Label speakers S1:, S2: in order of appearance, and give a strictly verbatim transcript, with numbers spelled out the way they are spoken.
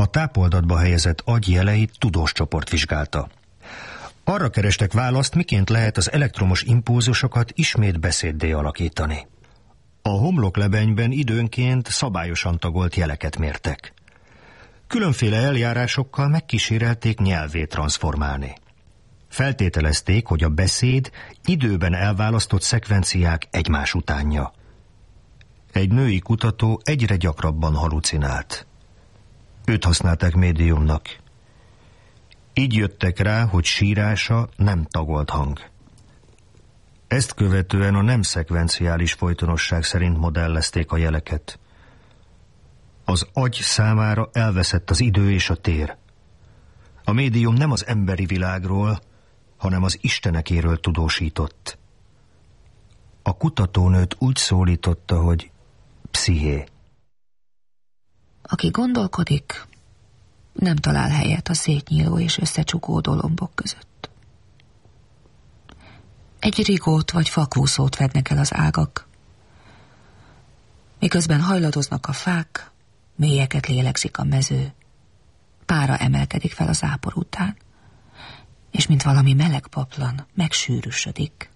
S1: A tápoldatba helyezett agy jeleit tudós csoport vizsgálta. Arra kerestek választ, miként lehet az elektromos impulzusokat ismét beszéddé alakítani. A homloklebenyben időnként szabályosan tagolt jeleket mértek. Különféle eljárásokkal megkísérelték nyelvét transformálni. Feltételezték, hogy a beszéd időben elválasztott szekvenciák egymás utánja. Egy női kutató egyre gyakrabban halucinált. Őt használták médiumnak. Így jöttek rá, hogy sírása nem tagolt hang. Ezt követően a nem szekvenciális folytonosság szerint modellezték a jeleket. Az agy számára elveszett az idő és a tér. A médium nem az emberi világról, hanem az istenekéről tudósított. A kutatónőt úgy szólította, hogy psziché.
S2: Aki gondolkodik, nem talál helyet a szétnyíló és összecsukódó lombok között. Egy rigót vagy fakúszót vednek el az ágak. Miközben hajladoznak a fák, mélyeket lélegzik a mező, pára emelkedik fel az ápor után, és mint valami meleg paplan megsűrűsödik,